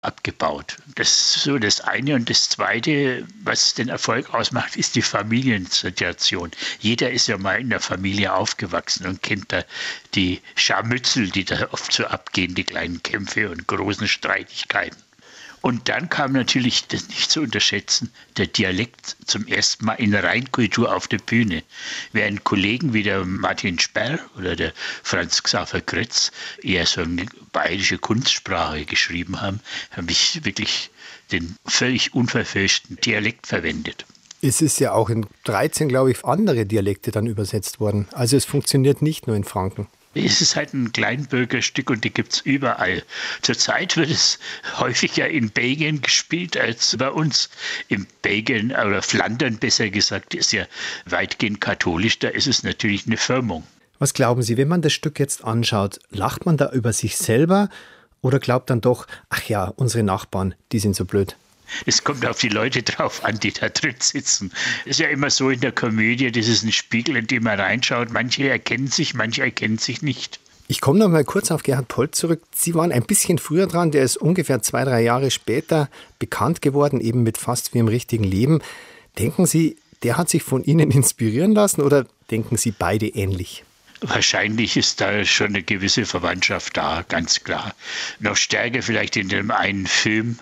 abgebaut. Das ist so das eine. Und das Zweite, was den Erfolg ausmacht, ist die Familiensituation. Jeder ist ja mal in der Familie aufgewachsen und kennt da die Scharmützel, die da oft so abgehen, die kleinen Kämpfe und großen Streitigkeiten. Und dann kam natürlich, das nicht zu unterschätzen, der Dialekt zum ersten Mal in der Reinkultur auf der Bühne. Während Kollegen wie der Martin Sperr oder der Franz Xaver Kretz eher so eine bayerische Kunstsprache geschrieben haben, habe ich wirklich den völlig unverfälschten Dialekt verwendet. Es ist ja auch in 13, glaube ich, andere Dialekte dann übersetzt worden. Also es funktioniert nicht nur in Franken. Es ist halt ein Kleinbürgerstück und die gibt es überall. Zurzeit wird es häufiger in Belgien gespielt als bei uns. In Belgien oder Flandern besser gesagt, ist ja weitgehend katholisch, da ist es natürlich eine Firmung. Was glauben Sie, wenn man das Stück jetzt anschaut, lacht man da über sich selber oder glaubt dann doch, ach ja, unsere Nachbarn, die sind so blöd? Es kommt auf die Leute drauf an, die da drin sitzen. Es ist ja immer so in der Komödie, das ist ein Spiegel, in den man reinschaut. Manche erkennen sich, manche erkennen sich nicht. Ich komme noch mal kurz auf Gerhard Polt zurück. Sie waren ein bisschen früher dran, der ist ungefähr 2-3 Jahre später bekannt geworden, eben mit Fast wie im richtigen Leben. Denken Sie, der hat sich von Ihnen inspirieren lassen oder denken Sie beide ähnlich? Wahrscheinlich ist da schon eine gewisse Verwandtschaft da, ganz klar. Noch stärker vielleicht in dem einen Film,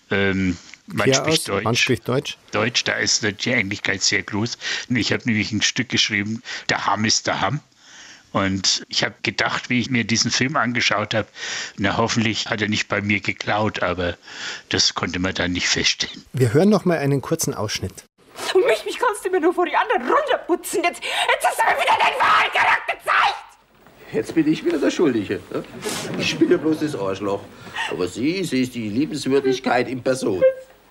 Man spricht Deutsch. Deutsch, da ist die Ähnlichkeit sehr groß. Ich habe nämlich ein Stück geschrieben, Der Hamm ist der Hamm. Und ich habe gedacht, wie ich mir diesen Film angeschaut habe, na hoffentlich hat er nicht bei mir geklaut, aber das konnte man dann nicht feststellen. Wir hören noch mal einen kurzen Ausschnitt. Und mich kannst du mir nur vor die anderen runterputzen. Jetzt hast du mir wieder deinen wahren Charakter gezeigt. Jetzt bin ich wieder der Schuldige. Ich bin ja bloß das Arschloch. Aber sie ist die Liebenswürdigkeit in Person.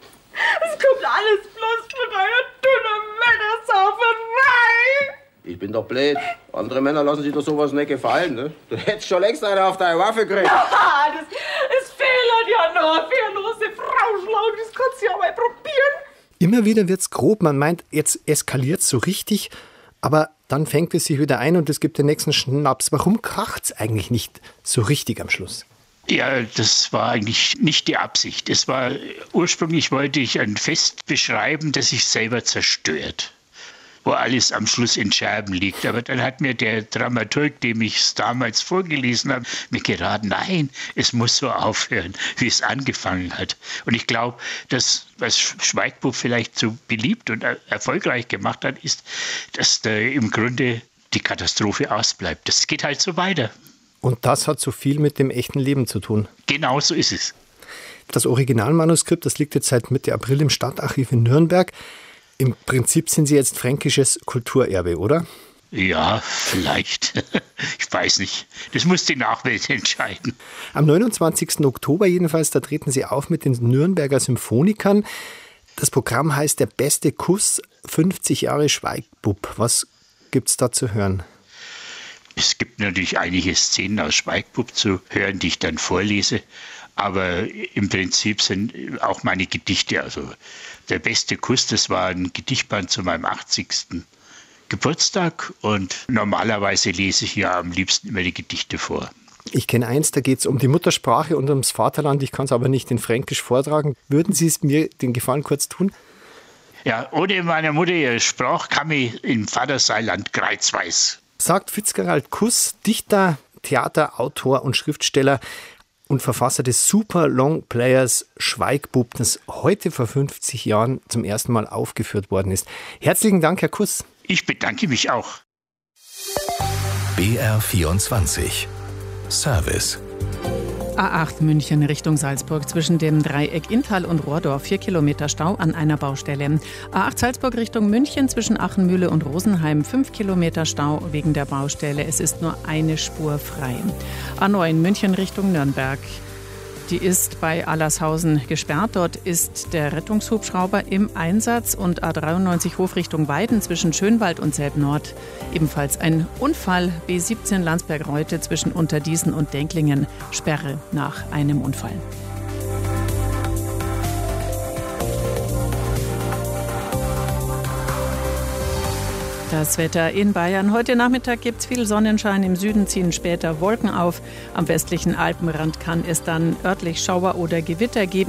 Es kommt alles bloß von einer dünnen Männersauferei. Ich bin doch blöd. Andere Männer lassen sich doch sowas nicht gefallen. Ne? Du hättest schon längst eine auf deine Waffe gekriegt. Ja, es fehlt ja noch eine wehrlose Frau schlau. Das kannst du ja mal probieren. Immer wieder wird's grob. Man meint, jetzt eskaliert's so richtig. Aber dann fängt es sich wieder ein und es gibt den nächsten Schnaps. Warum kracht's eigentlich nicht so richtig am Schluss? Ja, das war eigentlich nicht die Absicht. Ursprünglich wollte ich ein Fest beschreiben, das sich selber zerstört, wo alles am Schluss in Scherben liegt. Aber dann hat mir der Dramaturg, dem ich es damals vorgelesen habe, mir geraten, nein, es muss so aufhören, wie es angefangen hat. Und ich glaube, das, was Schweigbub vielleicht so beliebt und erfolgreich gemacht hat, ist, dass da im Grunde die Katastrophe ausbleibt. Das geht halt so weiter. Und das hat so viel mit dem echten Leben zu tun. Genau so ist es. Das Originalmanuskript, das liegt jetzt seit Mitte April im Stadtarchiv in Nürnberg. Im Prinzip sind Sie jetzt fränkisches Kulturerbe, oder? Ja, vielleicht. Ich weiß nicht. Das muss die Nachwelt entscheiden. Am 29. Oktober jedenfalls, da treten Sie auf mit den Nürnberger Symphonikern. Das Programm heißt Der beste Kuss, 50 Jahre Schweigbub. Was gibt's da zu hören? Es gibt natürlich einige Szenen aus Schweigbub zu hören, die ich dann vorlese. Aber im Prinzip sind auch meine Gedichte, also Der beste Kuss, das war ein Gedichtband zu meinem 80. Geburtstag. Und normalerweise lese ich ja am liebsten immer die Gedichte vor. Ich kenne eins, da geht es um die Muttersprache und ums Vaterland. Ich kann es aber nicht in Fränkisch vortragen. Würden Sie es mir den Gefallen kurz tun? Ja, ohne meine Mutter ihre Sprache kam ich im Vaterseiland kreuzweis. Sagt Fitzgerald Kuss, Dichter, Theaterautor und Schriftsteller und Verfasser des Super Long Players Schweigbub, das heute vor 50 Jahren zum ersten Mal aufgeführt worden ist. Herzlichen Dank, Herr Kuss. Ich bedanke mich auch. BR24 Service. A8 München Richtung Salzburg zwischen dem Dreieck Inntal und Rohrdorf 4 Kilometer Stau an einer Baustelle. A8 Salzburg Richtung München zwischen Achenmühle und Rosenheim 5 Kilometer Stau wegen der Baustelle. Es ist nur eine Spur frei. A9 München Richtung Nürnberg. Die ist bei Allershausen gesperrt. Dort ist der Rettungshubschrauber im Einsatz und A93 Hof Richtung Weiden zwischen Schönwald und Selb-Nord. Ebenfalls ein Unfall. B17 Landsberg-Reute zwischen Unterdießen und Denklingen. Sperre nach einem Unfall. Das Wetter in Bayern. Heute Nachmittag gibt es viel Sonnenschein. Im Süden ziehen später Wolken auf. Am westlichen Alpenrand kann es dann örtlich Schauer oder Gewitter geben.